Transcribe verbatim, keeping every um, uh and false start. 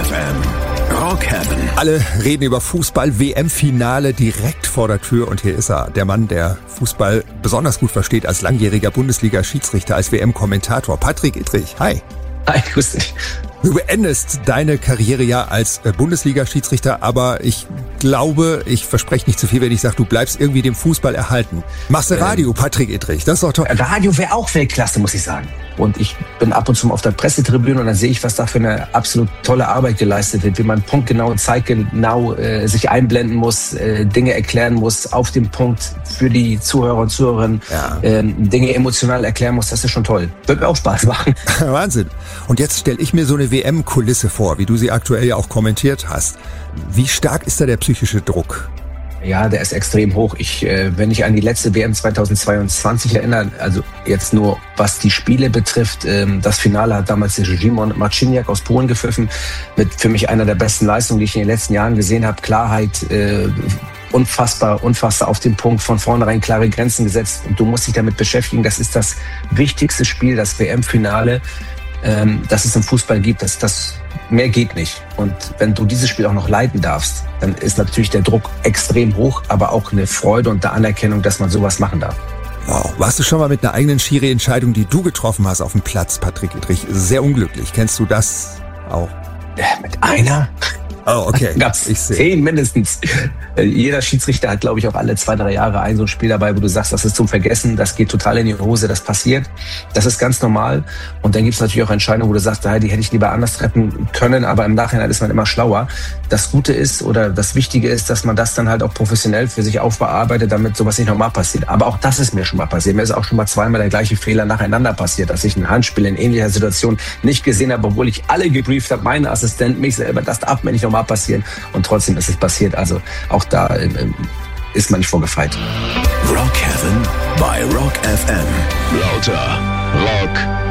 F M. Rock Heaven. Alle reden über Fußball-W M-Finale direkt vor der Tür und hier ist er, der Mann, der Fußball besonders gut versteht als langjähriger Bundesliga-Schiedsrichter, als W M-Kommentator. Patrick Ittrich, hi. Hi, grüß dich. Du beendest deine Karriere ja als Bundesliga-Schiedsrichter, aber ich glaube, ich verspreche nicht zu viel, wenn ich sage, du bleibst irgendwie dem Fußball erhalten. Machst du Radio, ähm, Patrick Ittrich, das ist doch toll. Radio wäre auch Weltklasse, muss ich sagen. Und ich bin ab und zu mal auf der Pressetribüne und dann sehe ich, was da für eine absolut tolle Arbeit geleistet wird, wie man punktgenau, zeitgenau äh, sich einblenden muss, äh, Dinge erklären muss, auf dem Punkt für die Zuhörer und Zuhörerinnen, ja. äh, Dinge emotional erklären muss. Das ist schon toll. Wird mir auch Spaß machen. Wahnsinn. Und jetzt stelle ich mir so eine W M-Kulisse vor, wie du sie aktuell ja auch kommentiert hast. Wie stark ist da der psychische Druck? Ja, der ist extrem hoch. Ich, äh, wenn ich an die letzte W M zweitausendzweiundzwanzig erinnere, also jetzt nur was die Spiele betrifft, ähm, das Finale hat damals der Szymon Marciniak aus Polen gepfiffen, mit für mich einer der besten Leistungen, die ich in den letzten Jahren gesehen habe. Klarheit, äh, unfassbar, unfassbar auf den Punkt, von vornherein klare Grenzen gesetzt und du musst dich damit beschäftigen. Das ist das wichtigste Spiel, das W M-Finale, ähm, das es im Fußball gibt. Das, das mehr geht nicht. Und wenn du dieses Spiel auch noch leiten darfst, dann ist natürlich der Druck extrem hoch, aber auch eine Freude und eine Anerkennung, dass man sowas machen darf. Wow. Warst du schon mal mit einer eigenen Schiri-Entscheidung, die du getroffen hast, auf dem Platz, Patrick Ittrich? Sehr unglücklich. Kennst du das auch? Ja, mit einer? Oh, okay. Gab's zehn mindestens. Jeder Schiedsrichter hat, glaube ich, auch alle zwei, drei Jahre ein so ein Spiel dabei, wo du sagst, das ist zum Vergessen, das geht total in die Hose, das passiert. Das ist ganz normal. Und dann gibt es natürlich auch Entscheidungen, wo du sagst, die hätte ich lieber anders treffen können, aber im Nachhinein ist man immer schlauer. Das Gute ist oder das Wichtige ist, dass man das dann halt auch professionell für sich aufbearbeitet, damit sowas nicht nochmal passiert. Aber auch das ist mir schon mal passiert. Mir ist auch schon mal zweimal der gleiche Fehler nacheinander passiert, dass ich ein Handspiel in ähnlicher Situation nicht gesehen habe, obwohl ich alle gebrieft habe, meine Assistenten, mich selber, das darf mir nicht nochmal passieren. Und trotzdem ist es passiert. Also auch da ähm, ist man nicht vorgefeit. Rock Heaven bei Rock F M. Lauter Rock